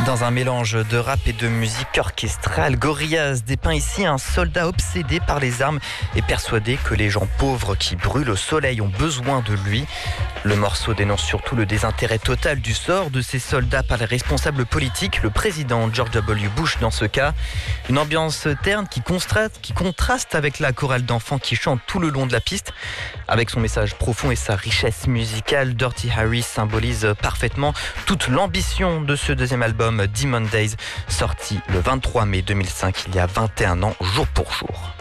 Dans un mélange de rap et de musique orchestrale, Gorillaz dépeint ici un soldat obsédé par les armes et persuadé que les gens pauvres qui brûlent au soleil ont besoin de lui. Le morceau dénonce surtout le désintérêt total du sort de ces soldats par les responsables politiques, le président George W. Bush dans ce cas. Une ambiance terne qui contraste avec la chorale d'enfants qui chante tout le long de la piste. Avec son message profond et sa richesse musicale, Dirty Harry symbolise parfaitement toute l'ambition de ce deuxième album, Demon Days, sorti le 23 mai 2005, il y a 21 ans, jour pour jour.